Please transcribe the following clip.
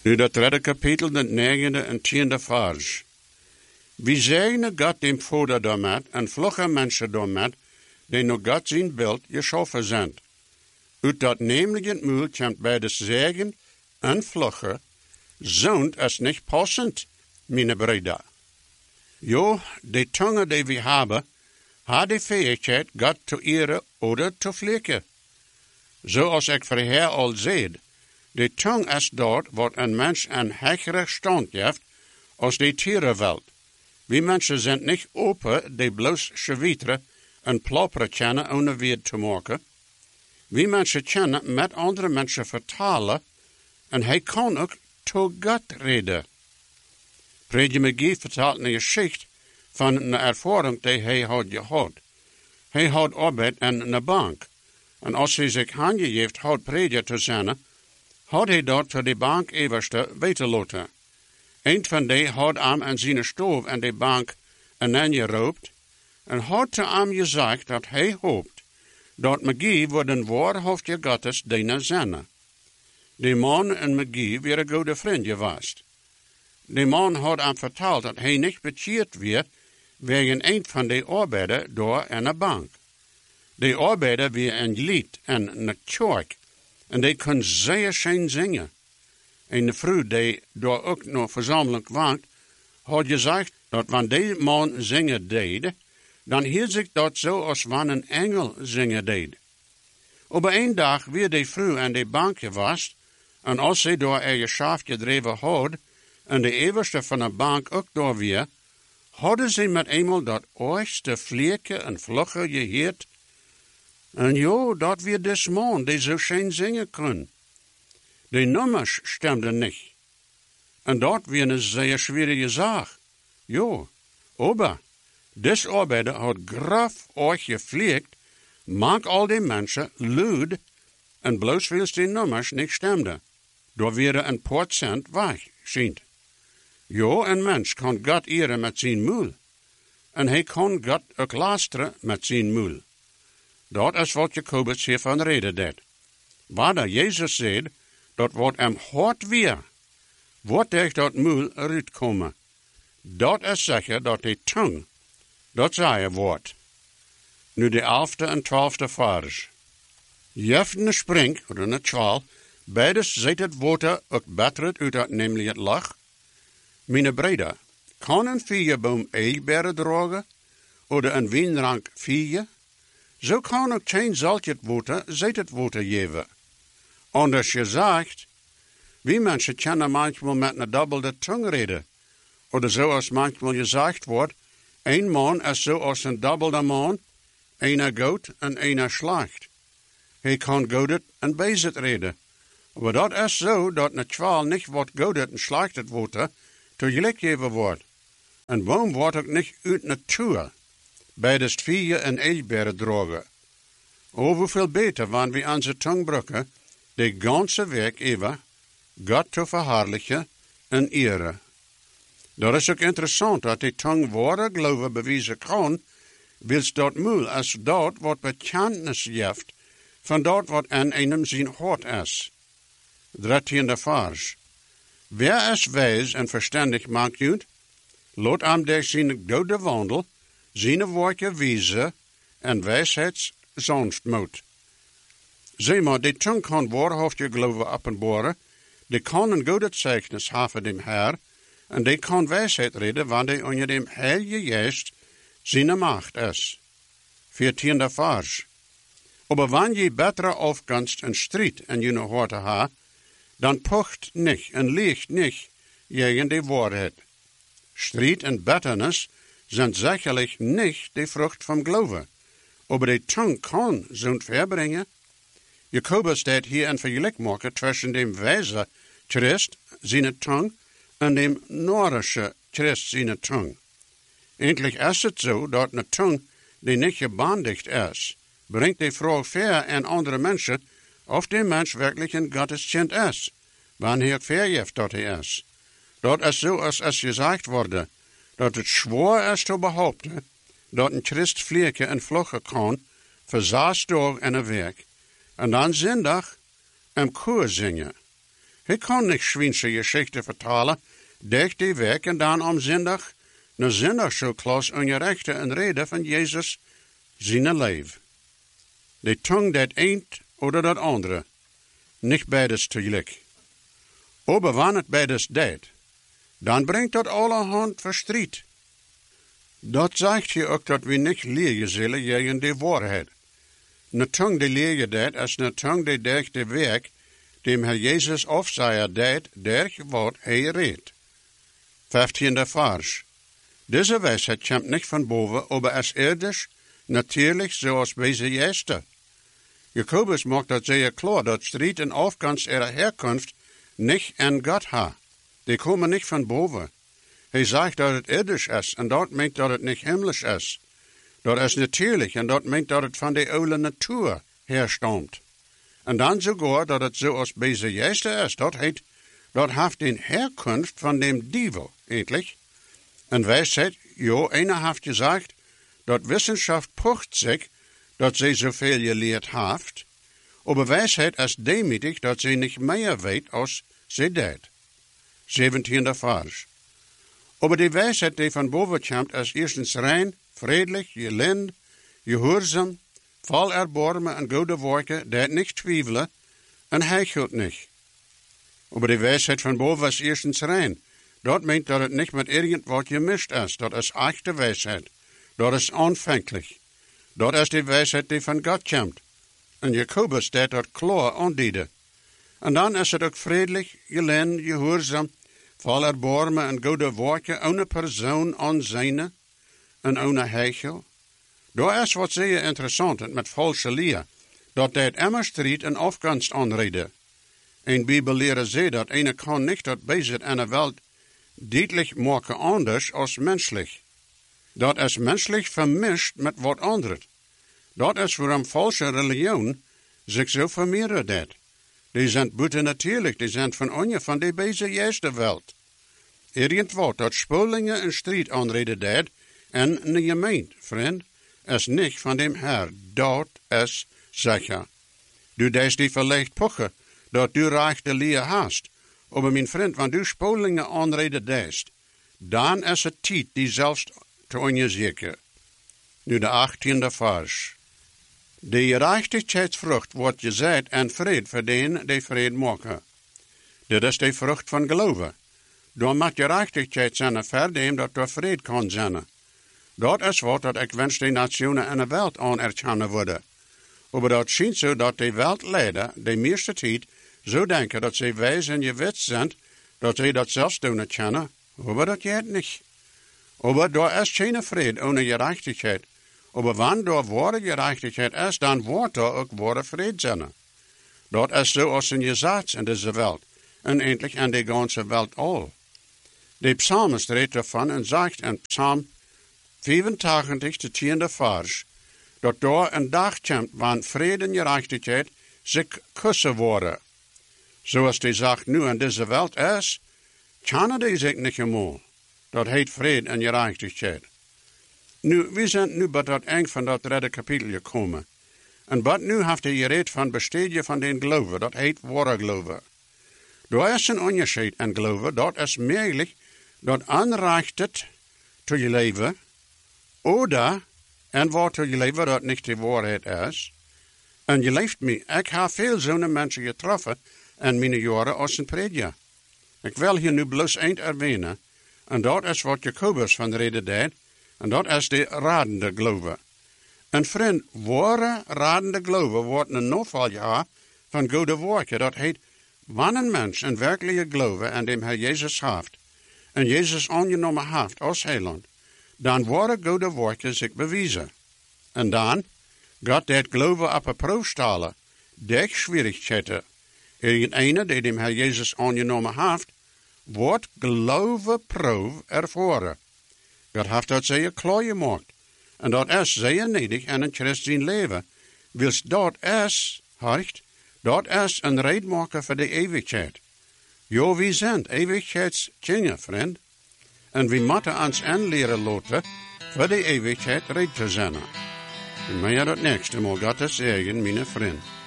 Nu dat derde kapitel, de 9e en 10e vers. Wie zegene God dem Vader daarmet, en vlugge mensen daarmet, die nog God zijn beeld geschaffen zijn. Uit dat nämlich het muil komt bij de zegen en vlugge, zond es niet passend, meine Brüder. Jo, die tongue die we hebben, had de fähigheid God te eren oder te vlekken. Zoals ik vorher al zei, de tong is dort wat een mens een hegere stand heeft als de tierenwelt. We mensen zijn niet open die bloos schwieteren en plapperen kennen om een weer te maken. We mensen kennen met andere mensen vertalen en hij kan ook tot God reden. Prediker McGee vertelt een geschichte van een ervaring die hij had gehad. Hij had arbeid in een bank. En als hij zich aangegeven had prediker te zijn, had hij dat tot de bankeverste weiterlaten. Een van die had hem aan zijn stoof en de bank aangeroopt en had te hem gezegd dat hij hoopt dat McGee voor een waarhaftige Gottes dienen zijn. De man en McGee waren goede vrienden geweest. De man had hem verteld dat hij niet bekeerd werd wegen een van de arbeiders door in een bank. De arbeider weer een lied en een kerk en die kon zeer schön zingen. En de vrouw die daar ook nog verzameling waakt, had gezegd dat wanneer die man zingen deed, dan hield zich dat zo als wanneer een engel zingen deed. Op een dag weer die vrouw aan de bank geweest, en als ze door haar schaaf gedreven had, en de everste van de bank ook door weer, hadden ze met eenmaal dat ooigste vleerke en vlugge geheerd. En jo, dat weer des man die zo schön zingen kon. De nummers stemden niet. En dat weer een zeer schwierige zaak. Jo, aber, des arbeider had graf euch gevleekt, maak al die mensen luid, en bloos wils die nummers niet stemden. Door weer een paar cent weg, schijnt. Jo, een mens kan God eren met zijn muil. En hij kan God ook luisteren met zijn muil. Dat is wat Jacobus hiervan reden deed. Waar Jezus zei, dat wordt hem hard weer, wordt er dat muil eruit komen. Dat is zeker dat die tong, dat zei wordt. Nu de 11e en 12e vers. Jeften spring, of een twaal, beides zet het water ook beter uit dat namelijk het lach. Mijn breder, kan een vierboom eikbergen dragen, of een wijnrank vier? Zo kan ook geen zaltje water, zet het water geven. Anders gezegd, wie mensen kunnen manchmal met een dubbelde tong reden. Of zoals manchmal gezegd wordt, een man is zoals een dubbelde man, een goud en een slecht. Hij kan goudet en bezet reden. Maar dat is zo dat een twaal niet wat goudet en slecht water tegelijk geven wordt. Een boom wordt ook niet uit natuur. Beides vier en eikbergen dragen. Oh, hoeveel beter wanneer we onze tong gebruiken, de ganze werk even, God te verherrlijken en eren. Dat is ook interessant dat die tong ware geloven bewijzen kan, wils dat muil als dat wat bekentenis geeft van dat wat in einem zijn hart is. 13e vers. Wer is wijs en verstandig maakt uit, laat hem door zijn goede wandel, zijn woordje wijzen en wijsheid zonstmoed. Zie maar, die tong kan waarhaftig geloven openbaren, die kan een goede zeichnis hebben dem Herr, en die kan wijsheid reden, wanneer die onder dem Heilige Geest zijn macht is. 14e vers. Aber wanneer je betere afgunst en strijd in je harte ha, dan pocht niet en liegt niet tegen die waarheid. Strijd en bitternis zijn zekerlijk niet de vrucht van geloven, aber die tong kan zo'n verbrengen. Jacobus deed hier een vergelijk maken tussen dem wijze Christ, zijn tong, en dem norische Christ, zijn tong. Eindelijk is het zo dat een tong die niet gebandigd is, brengt die vraag ver aan andere mensen of die mens werkelijk een Gotteskind is, wanneer vergeeft dat hij is. Dat is zo als gezegd wordt, dat het zwaar is te behaupten dat een Christ vliegen en vluggen kan, voor 6 dagen in een week, en dan zondag een koor zingen. Hij kan niet Schweinsche Geschichte vertalen, durch die week en dan zondag, na zondag zo klas ongerechte en reden van Jezus zijn leven. De tong dat een oder dat andere, niet beides tegelijk. Aber wanneer het beides deed, dan brengt dat allerhand verstried. Dat zegt je ook dat we niet leren zullen tegen de waarheid. Ne tong die leer je dat, als ne tong die durch de werk, dem Herr Jezus afzeier deed, durch wat hij redt. 15e vers. Deze wijsheid komt niet van boven, aber als irdisch, natuurlijk, zoals deze juiste. Jacobus maakt dat zeer klar, dat strijd en afkomst ihrer herkomst niet aan God ha. Die komen niet van boven. Hij zegt dat het irdisch is, en dat meent dat het niet himmlisch is. Dat is natuurlijk, en dat meent dat het van de oude natuur herstamt. En dan sogar dat het zoals deze juiste is, dat heeft een herkomst van dem dievel, eigenlijk. En wijsheid, einer heeft gezegd, dat wetenschap pocht zich, dat zij zoveel geleerd heeft, aber wijsheid is demütig, dat zij niet meer weet als zij deed. 17e vers. Aber die wijsheid die van boven komt, is eerstens rein, vredelijk, gelind, gehoorzaam, vol erbarmen en goede werken, dat niet twijfelen, en heichelt niet. Aber die wijsheid van boven is eerstens rein. Dat meent dat het niet met irgendwat gemischt is. Dat is echte wijsheid. Dat is aanvankelijk. Dat is die wijsheid die van God komt. En Jacobus deed dat klaar aandienen. En dan is het ook vredelijk, gelind, gehoorzaam, vol erbarmen en goede werken, ohne persoon aan zijne en ohne heichel. Dat is wat zeer interessant met valse leer. Dat deed immer strijd en afkomst aanreden. Een bibellehrer zei dat ene kan niet dat bezit aan de wereld duidelijk maken anders als menselijk. Dat is menselijk vermischt met wat anders. Dat is waarom valse religion zich zo vermeerderd deed. Die zijn buiten natuurlijk, die zijn van de deze juiste wereld. Irgendwat dat spulingen en strijd aanreden deed en een gemeente, vriend, is niet van dem Herr. Dat is zeker. Du deest die verlicht pochen, dat du reich de leer hast. Aber mijn vriend, wanneer du spulingen aanreden deest, dan is het tijd die zelfs te onderzoeken. Nu de 18e vers. De gerechtigheidsvrucht wordt gezaaid en vrede voor denen die vrede maken. Dit is de vrucht van geloven. Dan moet gerechtigheid zijn voor dem dat door vrede kan zijn. Dat is wat dat ik wens de nationen en de wereld anerkennen worden. Maar dat schijnt zo dat de wereldleider de meeste tijd zo denken dat ze wijs en gewetst zijn, dat ze dat zelfs doen kennen, maar dat gaat niet. Maar daar is geen vrede ohne gerechtigheid. Maar wanneer er ware gerechtigheid is, dan wordt er ook ware vrede zijn. Dat is zoals een gezag in deze wereld, en eindelijk in de ganze wereld al. De psalmist redt ervan en zegt in Psalm 85, de 10e vers, dat daar een dag komt, wanneer vrede en gerechtigheid zich kussen worden. Zoals die zegt nu in deze wereld is, kennen die zich niet eenmaal. Dat heet vrede en gerechtigheid. Nu, we zijn nu bij dat eind van dat derde kapitel gekomen. En wat nu heeft hij gereed van bestedje van den geloven, dat heet ware geloven. Er is een onderscheid in geloven, dat is mogelijk, dat aanreicht te je leven, oder en wat te je leven dat niet de waarheid is. En je leeft me, ik heb veel zo'n mensen getroffen in mijn jaren als een prediker. Ik wil hier nu bloos eind erwähnen, en dat is wat Jacobus van reden deed, en dat is de radende geloven. En vriend, ware radende geloven wordt een noodval van goede werken. Dat heet, wanneer een mens een werkelijke geloven aan dem Herr Jezus heeft, en Jezus aangenomen heeft als heiland, dan worden goede werken zich bewijzen. En dan gaat dat geloven op een proef stellen, durch schwierigheden. Irgendeine die dem Herr Jezus aangenomen heeft, wordt geloven proef ervaren. God heeft dat zeer klaar gemaakt. En dat is zeer nedig in een christen leven. Wils dat is, harcht, dat is een redmaker voor de eeuwigheid. Jo, we zijn eeuwigheidskinderen, vriend. En we moeten ons aanleren laten voor de eeuwigheid red te zijn. En mij dat nächste Mal God te zeggen, mijn vriend.